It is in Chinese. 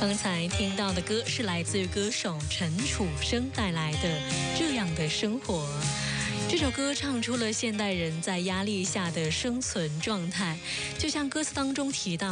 刚才听到的歌是来自歌手陈楚生带来的《这样的生活》。这首歌唱出了现代人在压力下的生存状态，就像歌词当中提到